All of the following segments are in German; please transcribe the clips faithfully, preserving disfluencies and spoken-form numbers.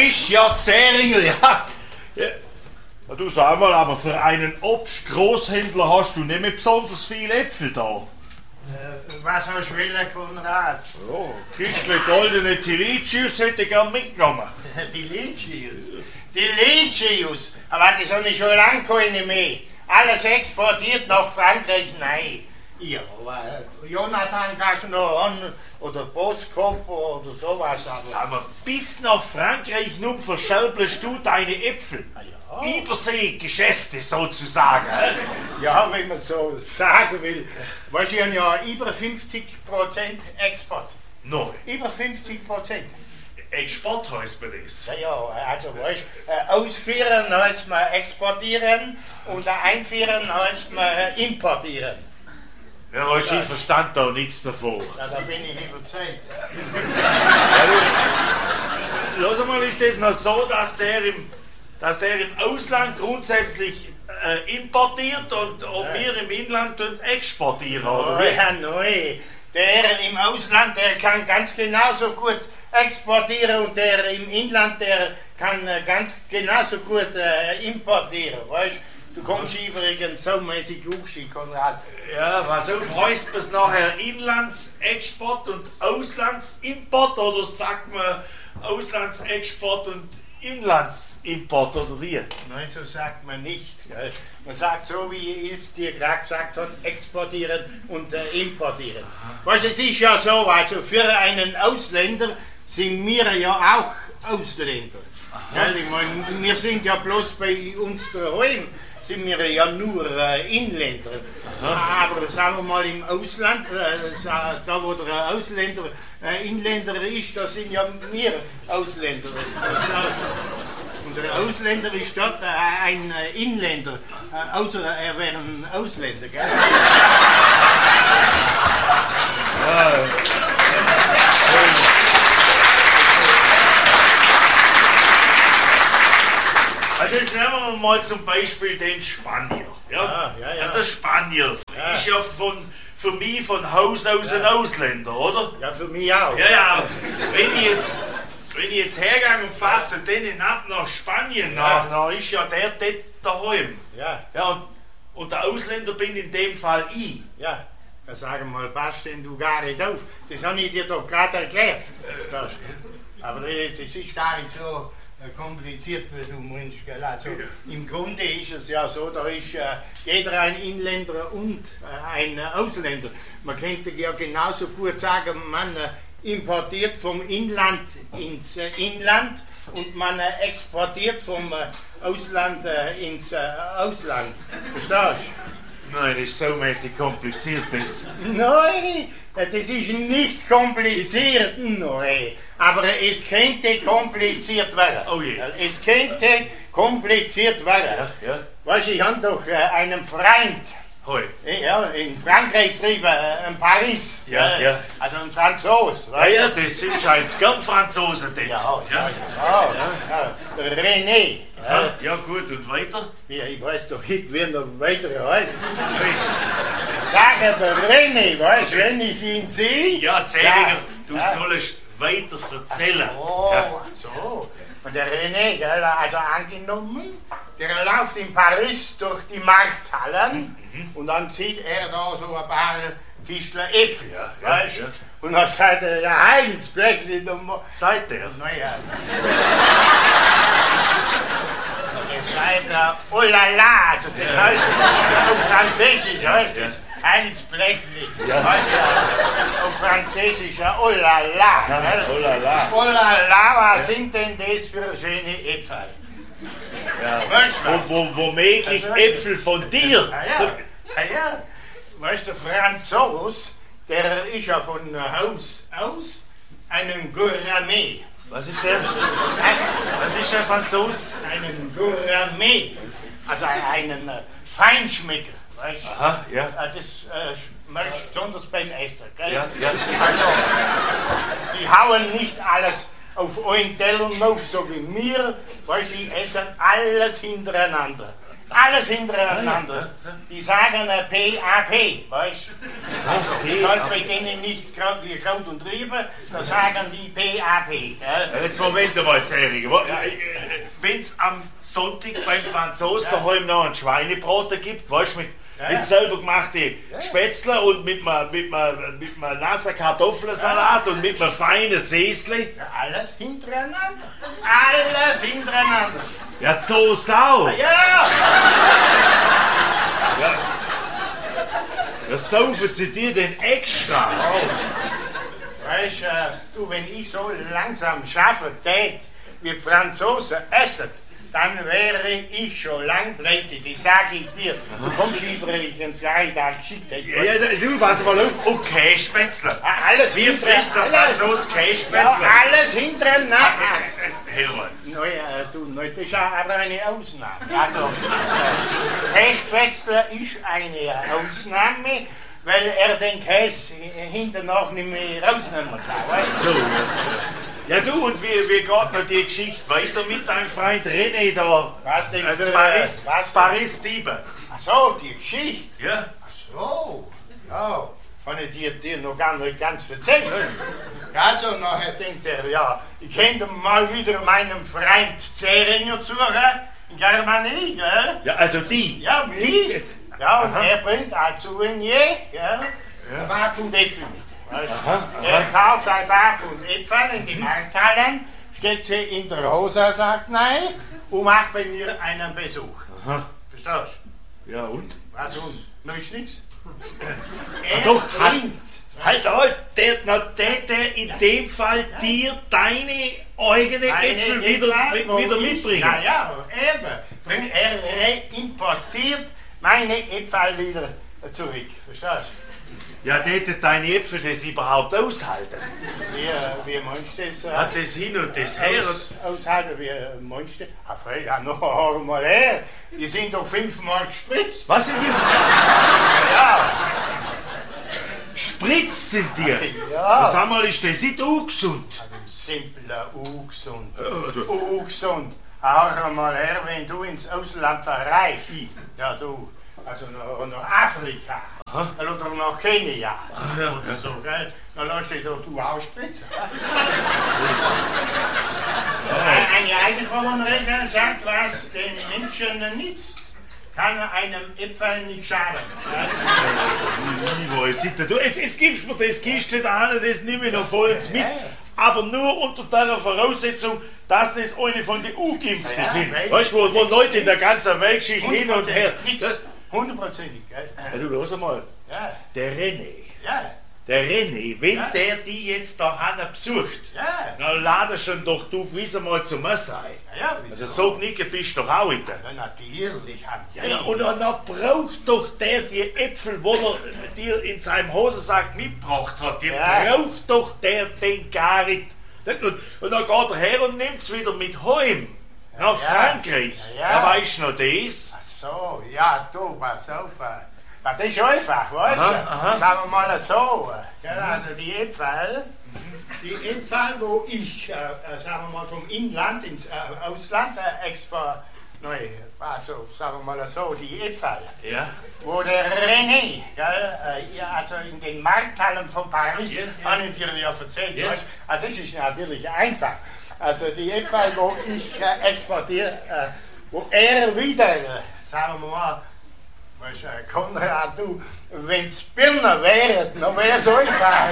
bist ja Zähringer, ja. ja. Du sag mal, aber für einen Obstgroßhändler hast du nicht mehr besonders viele Äpfel da. Äh, was hast du willen, Konrad? Oh, Kistle goldene Tilicius hätte ich gern mitgenommen. Die Licius? Die Licius? Aber das habe ich schon lange keine mehr. Alles exportiert nach Frankreich, nein. Ja, aber Jonathan kannst du noch an, oder Boskop oder sowas. Aber, aber bis nach Frankreich nun verschaubelst du deine Äpfel. ja. Überseegeschäfte sozusagen. Ja, wenn man so sagen will. Weißt du, ja über fünfzig Prozent Export. Nein. Über fünfzig Prozent. Export heißt man das? Ja, ja, also weißt du, ausführen heißt man exportieren und einführen heißt man importieren. Ja, weißt du, ich verstand da nichts davon. Ja, da bin ich überzeugt. Ja, lass mal, ist das noch so, dass der im, dass der im Ausland grundsätzlich äh, importiert und, und ja. wir im Inland exportieren, oder wie? Ja, nein. Der im Ausland, der kann ganz genauso gut exportieren und der im Inland, der kann äh, ganz genauso gut äh, importieren, weißt du? kommst übrigens so mäßig hoch, Konrad. Ja, was auf heißt es nachher Inlandsexport und Auslandsimport oder sagt man Auslandsexport und Inlandsimport oder wie? Nein, so sagt man nicht. Gell? Man sagt so, wie ich es dir gerade gesagt habe, exportieren und äh, importieren. Was es ist ja so, also für einen Ausländer sind wir ja auch Ausländer. Gell? Ich meine, wir sind ja bloß bei uns daheim, sind wir ja nur äh, Inländer. Aha. Aber sagen wir mal im Ausland, äh, da wo der Ausländer äh, Inländer ist, da sind ja wir Ausländer. Und der Ausländer ist dort äh, ein äh, Inländer, äh, außer er wäre ein Ausländer. Gell? Ja. Also jetzt nehmen wir mal zum Beispiel den Spanier. Ja? Ja, ja, ja. Also der Spanier ja. ist ja von, für mich von Haus aus ja. ein Ausländer, oder? Ja, für mich auch. Ja, ja. Wenn ich jetzt, wenn ich jetzt hergehe und fahre zu denen ab nach Spanien, ja. dann ist ja der dort daheim. Ja. Ja, und, und der Ausländer bin in dem Fall ich. Ja. Dann sagen wir mal, passt denn du gar nicht auf? Das habe ich dir doch gerade erklärt. Das. Aber das ist gar nicht so kompliziert, wie du meinst. Also, im Grunde ist es ja so, da ist äh, jeder ein Inländer und äh, ein äh, Ausländer. Man könnte ja genauso gut sagen, man äh, importiert vom Inland ins äh, Inland und man äh, exportiert vom äh, Ausland äh, ins äh, Ausland. Verstehst du? Nein, das ist so mäßig kompliziert. Das. Nein, das ist nicht kompliziert, nein. Aber es könnte kompliziert werden. Oh je. Es könnte kompliziert werden. Ja, ja. Weißt du, ich habe doch äh, einen Freund. Hoi. Ja, in Frankreich drüben, äh, in Paris. Ja, äh, ja. Also ein Franzos. Ja, ja, das sind scheinbar gern Franzosen dort. Ja, ja, ja. ja, ja. Der René. Ja, ja, gut, und weiter? Ja, ich weiß doch nicht, wer noch weiter heißt. Sag aber René, weißt du, wenn ich ihn sehe. Ja, Zählinger, du ja. sollst weiter erzählen. Oh, ja. so. Und der René, gell, also angenommen, der läuft in Paris durch die Markthallen mhm. und dann sieht er da so ein paar Kistler Äpfel, ja, ja, weißt du? Ja. Und dann sagt er, ja, Heinz, Blöckli, du Mo... Seid der? Naja. Das heißt er, oh la la, also das heißt, auf Französisch heißt es Heinz Blöckli. Ja. Weißt du, auf Französisch, oh la la. Ja, oh la la. Oh la la, was sind denn das für schöne Äpfel? Ja. Weißt du was? Wo, wo, womöglich also, Äpfel von dir. Ah ja, ah ja. Weißt du, Franzos, der ist ja von Haus aus einen Gourmet. Was ist der? Was ist der Franzos? Einen Gourmet. Also einen äh, Feinschmecker, weißt du? Aha, ja. Das äh, merkst du besonders beim Essen, gell? Ja, ja. Also, die hauen nicht alles auf einen Teller auf, so wie wir, weißt du, die essen alles hintereinander. Alles hintereinander. Die sagen äh, P A P, weißt du? Das heißt bei denen nicht Kraut, wie Kraut und Rübe, da sagen die P A P. Gell? Jetzt Moment mal, Zähriger. Wenn es am Sonntag beim Franzosen Ja. daheim noch einen Schweinebraten gibt, weißt du, mit, Ja. mit selber gemachte Spätzle und mit einem mit einem- mit einem nassen Kartoffelsalat und mit einem feinen Säsli. Ja, alles hintereinander. Alles hintereinander. Ja, so Sau. Ja! Ja, saufen sie dir denn extra? Oh. Weißt äh, du, wenn ich so langsam schaffe tät, wie die Franzosen essen, dann wäre ich schon lang pleite. Das sage ich dir. Du kommst übrigens ins Freitag geschickt. Ja, ja, du, pass mal auf. Okay, Spätzle. Alles Wie frisst der alles- Franzose Ja, Kässpätzle? alles hintereinander. Hör mal. No, ja, du, no, das ist ja aber eine Ausnahme. Also, äh, Kässpätzle ist eine Ausnahme, weil er den Käse hinten noch nicht mehr rausnehmen kann. Weißt du? So. Ja, du, und wie, wie geht noch die Geschichte weiter mit deinem Freund René da? Was denn Äh, für- zu Paris, was denn? Paris Diebe. Ach so, die Geschichte. Ja? So, ja. Kann ich dir, dir noch gar nicht ganz erzählen. Also, nachher denkt er, ja, ich könnte mal wieder meinem Freund Zähringer suchen, in Germanie, gell? Ja, also die. Ja, wie? Ja, und Aha. er bringt ein Souvenir, gell? Ein Barpfund Äpfel mit. Weißt? du? Aha, Er kauft ein Barpfund Äpfel in die Markthallen, steckt sie in der Hosensack rein und macht bei mir einen Besuch. Aha. Verstehst Ja, und? du? Was und? Noch ist nichts. Ah, doch, halt, halt, halt, der, na, der, der in dem Fall dir deine eigenen Äpfel wieder, wo wieder ich- mitbringen. Ja, ja, eben. Bring- Er reimportiert meine Äpfel wieder zurück. Verstehst Ja, der, der deine Äpfel das überhaupt aushalten. du? Wie, wie meinst du das? äh, Hat das hin und das her. Aus, aushalten, wie äh, meinst du? Ah, frei, ja, noch einmal her. Die sind doch fünfmal gespritzt. Was sind die? Ja, Spritz sind dir. Ja. Sag mal, ist das nicht ungesund? also simpler, ungesund. Ja, du- Ungesund. Hör mal her, wenn du ins Ausland verreist. Ja, du. Also nach, nach Afrika. Oder nach Kenia. ja. Oder so, gell? Dann lass dich doch du ausspritzen. Eine Einkommenregel sagt, was den Menschen nützt, kann einem Äpfel nicht schaden. Lieber, sitter, du, jetzt, jetzt gibst du mir das Kistchen da an, das nehme ich noch vollends mit. Ja, ja. Aber nur unter der Voraussetzung, dass das eine von den U-Geimpften Ja, sind. weil- Weißt du, wo, wo Leute in der ganzen Weltgeschichte hin und her. Nichts. Hundertprozentig, gell? Ja, du, los einmal. Ja, Der René, ja, der René, wenn Ja. der die jetzt da Hanna besucht, ja. dann lade schon doch du gewiss einmal zum Messer ein. Ja, wieso? Also so knicken bist du doch auch wieder. Ja, natürlich, Hand. Ja, ja, und dann braucht doch der die Äpfel, wo er dir in seinem Hosensack mitgebracht hat, die Ja. braucht doch der den gar nicht. Und, und dann geht er her und nimmt es wieder mit heim nach Ja. Frankreich. Ja. Ja, weißt du noch das? Ach so, ja, du, pass auf. äh, Das ist einfach, weißt Aha, du? aha. Sagen wir mal so. äh, gell, Also die Äpfel, die Äpfel, wo ich, äh, äh, sagen wir mal, vom Inland ins äh, Ausland äh, expo, neu, also sagen wir mal so, die Äpfel, Ja. wo der René, gell, äh, ja, also in den Markthallen von Paris, Ja, ja. habe ich dir ja erzählt, Ja. weißt du? Ah, das ist natürlich einfach. Also die Äpfel, wo ich äh, exportiere, äh, wo er wieder, äh, sagen wir mal, weißt du, äh, Konrad, du, wenn es Birnen wären, dann wäre es einfach.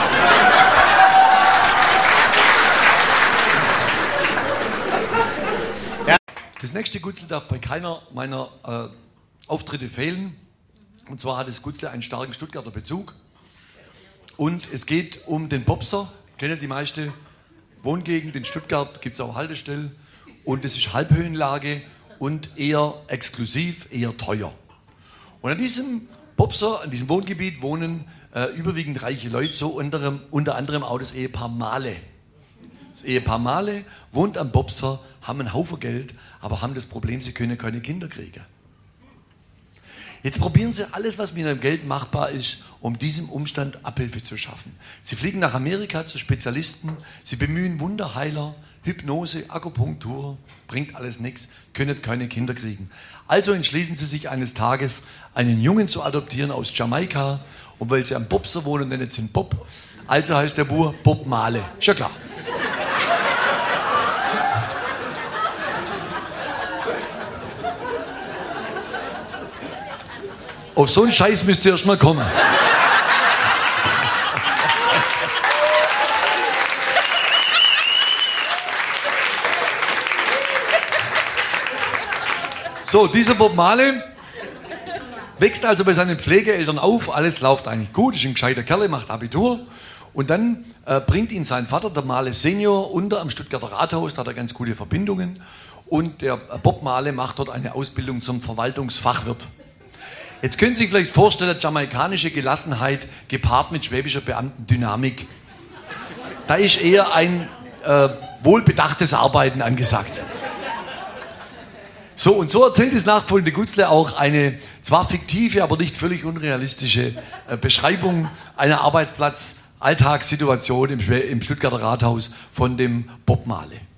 Das nächste Gutzle darf bei keiner meiner äh, Auftritte fehlen. Und zwar hat das Gutzle einen starken Stuttgarter Bezug. Und es geht um den Popser. Kennen die meisten Wohngegend in Stuttgart, gibt es auch Haltestellen. Und es ist Halbhöhenlage und eher exklusiv, eher teuer. Und an diesem Popser, an diesem Wohngebiet wohnen äh, überwiegend reiche Leute, so unter, unter anderem auch das Ehepaar Mahle. Das Ehepaar Mahle wohnt am Popser, haben einen Haufen Geld, aber haben das Problem, sie können keine Kinder kriegen. Jetzt probieren Sie alles, was mit Ihrem Geld machbar ist, um diesem Umstand Abhilfe zu schaffen. Sie fliegen nach Amerika zu Spezialisten, Sie bemühen Wunderheiler, Hypnose, Akupunktur, bringt alles nichts, können keine Kinder kriegen. Also entschließen Sie sich eines Tages, einen Jungen zu adoptieren aus Jamaika, und weil Sie am Bobser wohnen, nennen Sie ihn Bob. Also heißt der Bub Bob Marley. Ist ja klar. Auf so einen Scheiß müsst ihr erst mal kommen. So, dieser Bob Marley wächst also bei seinen Pflegeeltern auf, alles läuft eigentlich gut, ist ein gescheiter Kerl, macht Abitur und dann äh, bringt ihn sein Vater, der Marley Senior, unter am Stuttgarter Rathaus, da hat er ganz gute Verbindungen und der Bob Marley macht dort eine Ausbildung zum Verwaltungsfachwirt. Jetzt können Sie sich vielleicht vorstellen, jamaikanische Gelassenheit gepaart mit schwäbischer Beamtendynamik. Da ist eher ein äh, wohlbedachtes Arbeiten angesagt. So, und so erzählt das nachfolgende Gutzle auch eine zwar fiktive, aber nicht völlig unrealistische äh, Beschreibung einer Arbeitsplatz-Alltagssituation im, im Stuttgarter Rathaus von dem Bob Marley.